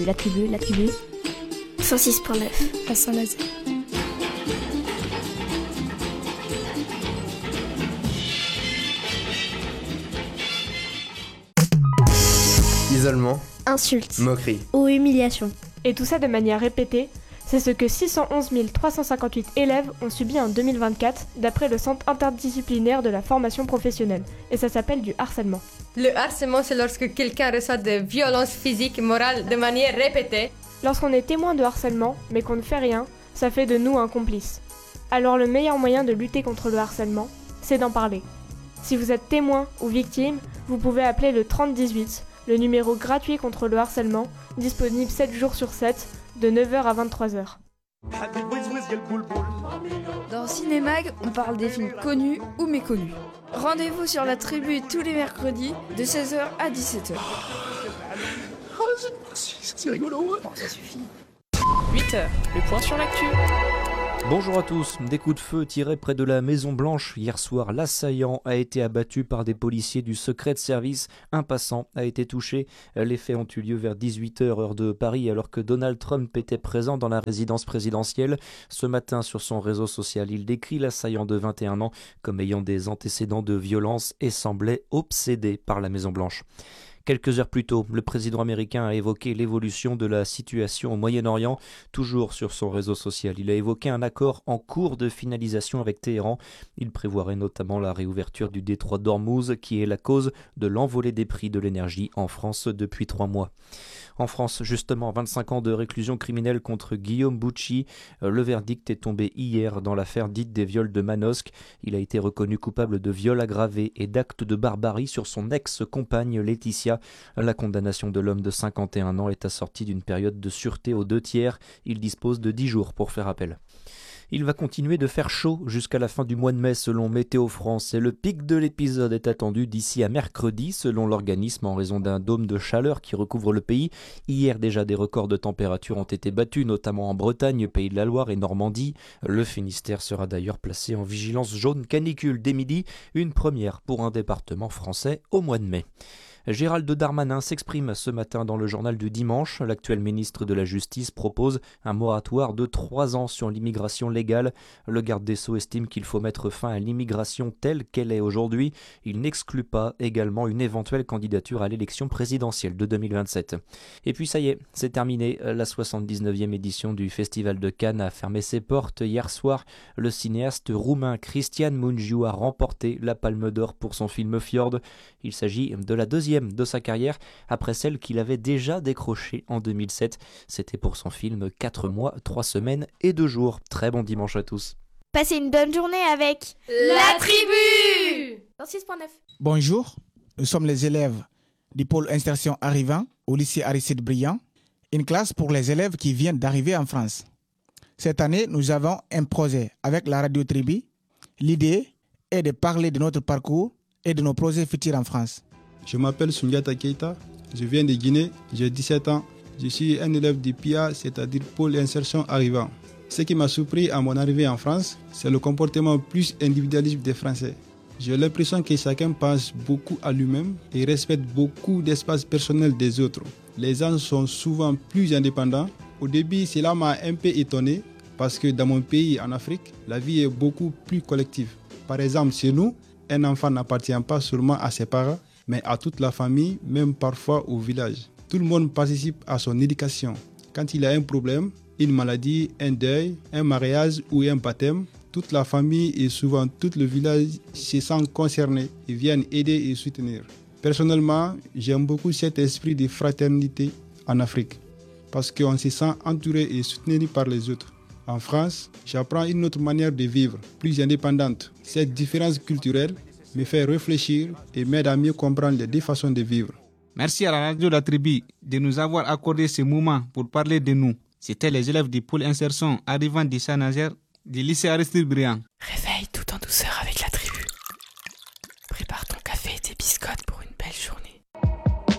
La tribu. 106.9 à Saint-Nazaire. Isolement, insultes moquerie ou humiliation. Et tout ça de manière répétée, c'est ce que 611 358 élèves ont subi en 2024 d'après le Centre interdisciplinaire de la formation professionnelle. Et ça s'appelle du harcèlement. Le harcèlement, c'est lorsque quelqu'un reçoit des violences physiques et morales de manière répétée. Lorsqu'on est témoin de harcèlement, mais qu'on ne fait rien, ça fait de nous un complice. Alors le meilleur moyen de lutter contre le harcèlement, c'est d'en parler. Si vous êtes témoin ou victime, vous pouvez appeler le 3018, le numéro gratuit contre le harcèlement, disponible 7 jours sur 7, de 9h à 23h. Dans Cinémag, on parle des films connus ou méconnus. Rendez-vous sur la tribu tous les mercredis de 16h à 17h. C'est rigolo. Bon, ça suffit. 8h, le point sur l'actu. Bonjour à tous. Des coups de feu tirés près de la Maison Blanche. Hier soir, l'assaillant a été abattu par des policiers du secret de service. Un passant a été touché. Les faits ont eu lieu vers 18h heure de Paris alors que Donald Trump était présent dans la résidence présidentielle. Ce matin, sur son réseau social, il décrit l'assaillant de 21 ans comme ayant des antécédents de violence et semblait obsédé par la Maison Blanche. Quelques heures plus tôt, le président américain a évoqué l'évolution de la situation au Moyen-Orient, toujours sur son réseau social. Il a évoqué un accord en cours de finalisation avec Téhéran. Il prévoirait notamment la réouverture du détroit d'Ormuz, qui est la cause de l'envolée des prix de l'énergie en France depuis 3 mois. En France, justement, 25 ans de réclusion criminelle contre Guillaume Bucci. Le verdict est tombé hier dans l'affaire dite des viols de Manosque. Il a été reconnu coupable de viol aggravé et d'actes de barbarie sur son ex-compagne Laetitia. La condamnation de l'homme de 51 ans est assortie d'une période de sûreté aux 2/3. Il dispose de 10 jours pour faire appel. Il va continuer de faire chaud jusqu'à la fin du mois de mai selon Météo France et le pic de l'épisode est attendu d'ici à mercredi selon l'organisme en raison d'un dôme de chaleur qui recouvre le pays. Hier déjà des records de température ont été battus notamment en Bretagne, Pays de la Loire et Normandie. Le Finistère sera d'ailleurs placé en vigilance jaune canicule dès midi, une première pour un département français au mois de mai. Gérald Darmanin s'exprime ce matin dans le journal du dimanche. L'actuel ministre de la Justice propose un moratoire de 3 ans sur l'immigration légale. Le garde des Sceaux estime qu'il faut mettre fin à l'immigration telle qu'elle est aujourd'hui. Il n'exclut pas également une éventuelle candidature à l'élection présidentielle de 2027. Et puis ça y est, c'est terminé. La 79e édition du Festival de Cannes a fermé ses portes hier soir. Le cinéaste roumain Cristian Mungiu a remporté la Palme d'Or pour son film Fjord. Il s'agit de la deuxième de sa carrière après celle qu'il avait déjà décrochée en 2007. C'était pour son film 4 mois, 3 semaines et 2 jours. Très bon dimanche à tous. Passez une bonne journée avec La tribu dans 6.9. Bonjour, nous sommes les élèves du pôle insertion arrivant au lycée Aristide Briand, une classe pour les élèves qui viennent d'arriver en France. Cette année, nous avons un projet avec la radio Tribu. L'idée est de parler de notre parcours et de nos projets futurs en France. Je m'appelle Sundiata Keita, je viens de Guinée, j'ai 17 ans. Je suis un élève du PIA, c'est-à-dire pôle insertion arrivant. Ce qui m'a surpris à mon arrivée en France, c'est le comportement plus individualiste des Français. J'ai l'impression que chacun pense beaucoup à lui-même et respecte beaucoup d'espace personnel des autres. Les gens sont souvent plus indépendants. Au début, cela m'a un peu étonné parce que dans mon pays, en Afrique, la vie est beaucoup plus collective. Par exemple, chez nous, un enfant n'appartient pas seulement à ses parents, mais à toute la famille, même parfois au village. Tout le monde participe à son éducation. Quand il a un problème, une maladie, un deuil, un mariage ou un baptême, toute la famille et souvent tout le village se sentent concernés et viennent aider et soutenir. Personnellement, j'aime beaucoup cet esprit de fraternité en Afrique parce qu'on se sent entouré et soutenu par les autres. En France, j'apprends une autre manière de vivre, plus indépendante. Cette différence culturelle me fait réfléchir et m'aide à mieux comprendre les deux façons de vivre. Merci à la radio La Tribu de nous avoir accordé ce moment pour parler de nous. C'était les élèves du pôle insertion arrivant de Saint-Nazaire du lycée Aristide Briand. Réveille-toi.